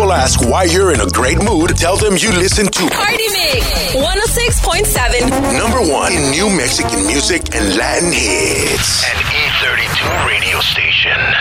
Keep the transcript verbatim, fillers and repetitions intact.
people ask why you're in a great mood, tell them you listen to Party Mix one oh six point seven. Number one in new Mexican music and Latin hits. An E thirty-two radio station.